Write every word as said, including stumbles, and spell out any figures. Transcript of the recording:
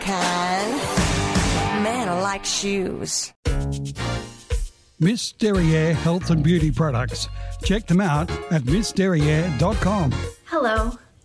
kind. Man, I like shoes. Miss Derriere Health and Beauty Products. Check them out at miss derriere dot com. Hello,